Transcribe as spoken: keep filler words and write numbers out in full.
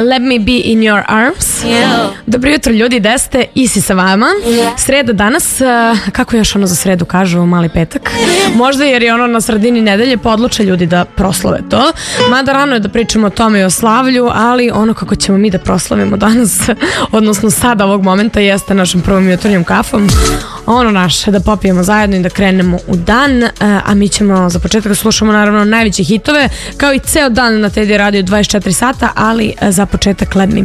Let me be in your arms. Dobro jutro ljudi, desete, Isi sa vama. Sreda danas, kako još ono za sredu kažu, mali petak. Možda jer je ono na sredini nedelje, pa odluče ljudi da proslave to. Mada rano je da pričamo o tome i o slavlju, ali ono kako ćemo mi da proslavimo danas, odnosno sada ovog momenta, jeste našom prvom jutarnjom kafom. Ono naše, da popijemo zajedno i da krenemo u dan, a mi ćemo za početak slušamo naravno najveće hitove, kao i ceo dan na Teddy Radio dvadeset četiri sata, ali za početak Let Me